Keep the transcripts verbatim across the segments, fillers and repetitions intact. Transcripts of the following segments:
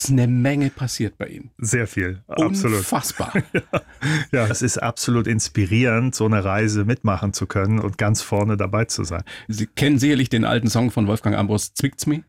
Es ist eine Menge passiert bei Ihnen. Sehr viel, absolut. Unfassbar. ja, ja, es ist absolut inspirierend, so eine Reise mitmachen zu können und ganz vorne dabei zu sein. Sie kennen sicherlich den alten Song von Wolfgang Ambros, Zwickt's mi?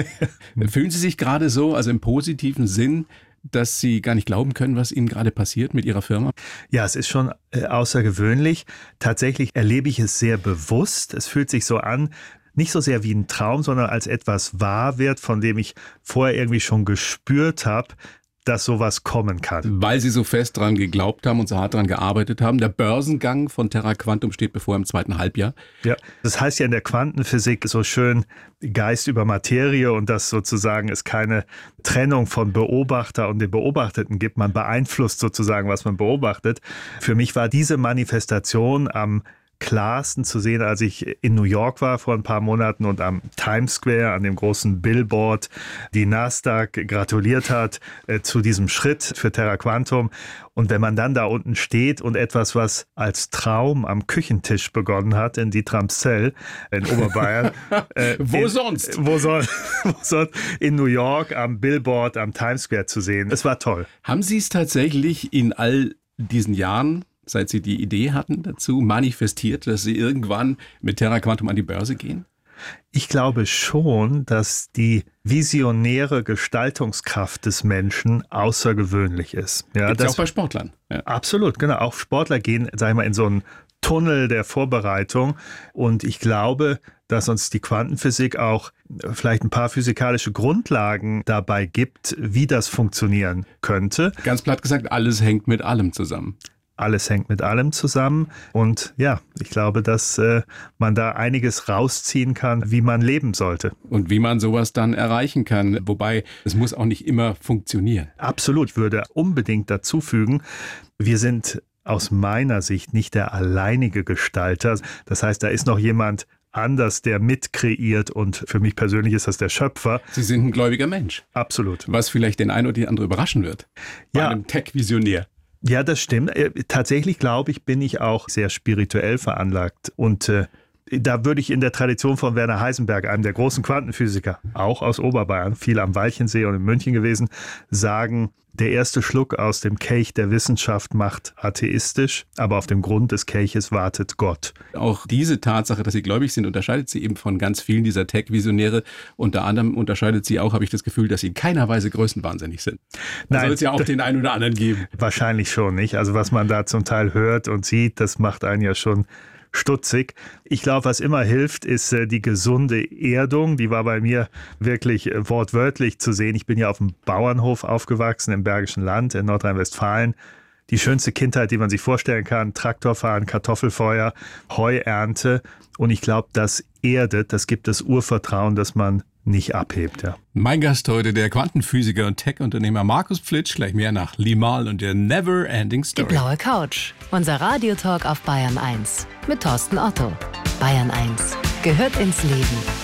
Fühlen Sie sich gerade so, also im positiven Sinn, dass Sie gar nicht glauben können, was Ihnen gerade passiert mit Ihrer Firma? Ja, es ist schon äh, außergewöhnlich. Tatsächlich erlebe ich es sehr bewusst. Es fühlt sich so an, nicht so sehr wie ein Traum, sondern als etwas wahr wird, von dem ich vorher irgendwie schon gespürt habe, dass sowas kommen kann. Weil Sie so fest dran geglaubt haben und so hart dran gearbeitet haben. Der Börsengang von Terra Quantum steht bevor im zweiten Halbjahr. Ja, das heißt ja in der Quantenphysik so schön Geist über Materie und dass sozusagen es keine Trennung von Beobachter und dem Beobachteten gibt. Man beeinflusst sozusagen, was man beobachtet. Für mich war diese Manifestation am klarsten zu sehen, als ich in New York war vor ein paar Monaten und am Times Square, an dem großen Billboard, die Nasdaq gratuliert hat äh, zu diesem Schritt für Terra Quantum. Und wenn man dann da unten steht und etwas, was als Traum am Küchentisch begonnen hat, in Dietramszell in Oberbayern. äh, wo in, sonst? Wo, soll, wo soll in New York am Billboard, am Times Square zu sehen. Es war toll. Haben Sie es tatsächlich in all diesen Jahren, seit Sie die Idee hatten dazu, manifestiert, dass Sie irgendwann mit Terra Quantum an die Börse gehen? Ich glaube schon, dass die visionäre Gestaltungskraft des Menschen außergewöhnlich ist. Ja, Gibt's das ja auch bei Sportlern. Ja. Absolut, genau. Auch Sportler gehen, sag ich mal, in so einen Tunnel der Vorbereitung. Und ich glaube, dass uns die Quantenphysik auch vielleicht ein paar physikalische Grundlagen dabei gibt, wie das funktionieren könnte. Ganz platt gesagt, alles hängt mit allem zusammen. Alles hängt mit allem zusammen und ja, ich glaube, dass äh, man da einiges rausziehen kann, wie man leben sollte. Und wie man sowas dann erreichen kann, wobei es muss auch nicht immer funktionieren. Absolut, ich würde unbedingt dazu fügen, wir sind aus meiner Sicht nicht der alleinige Gestalter. Das heißt, da ist noch jemand anders, der mitkreiert und für mich persönlich ist das der Schöpfer. Sie sind ein gläubiger Mensch. Absolut. Was vielleicht den einen oder die andere überraschen wird. Bei ja. einem Tech-Visionär. Ja, das stimmt. Tatsächlich, glaube ich, bin ich auch sehr spirituell veranlagt. Und äh, da würde ich in der Tradition von Werner Heisenberg, einem der großen Quantenphysiker, auch aus Oberbayern, viel am Walchensee und in München gewesen, sagen, der erste Schluck aus dem Kelch der Wissenschaft macht atheistisch, aber auf dem Grund des Kelches wartet Gott. Auch diese Tatsache, dass Sie gläubig sind, unterscheidet Sie eben von ganz vielen dieser Tech-Visionäre. Unter anderem unterscheidet Sie auch, habe ich das Gefühl, dass Sie in keiner Weise größenwahnsinnig sind. Da soll es ja auch den einen oder anderen geben. Wahrscheinlich schon, nicht? Also was man da zum Teil hört und sieht, das macht einen ja schon stutzig. Ich glaube, was immer hilft, ist äh, die gesunde Erdung. Die war bei mir wirklich äh, wortwörtlich zu sehen. Ich bin ja auf dem Bauernhof aufgewachsen im Bergischen Land in Nordrhein-Westfalen. Die schönste Kindheit, die man sich vorstellen kann. Traktorfahren, Kartoffelfeuer, Heuernte. Und ich glaube, das erdet, das gibt das Urvertrauen, das man nicht abhebt. Ja. Mein Gast heute, der Quantenphysiker und Tech-Unternehmer Markus Pflitsch, gleich mehr nach Limahl und der Never Ending Story. Die blaue Couch, unser Radiotalk auf Bayern eins mit Thorsten Otto. Bayern eins gehört ins Leben.